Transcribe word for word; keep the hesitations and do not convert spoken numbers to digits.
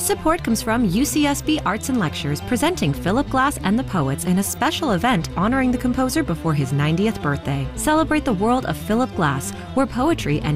support comes from U C S B Arts and Lectures, presenting Philip Glass and the Poets in a special event honoring the composer before his ninetieth birthday. Celebrate the world of Philip Glass, where poetry and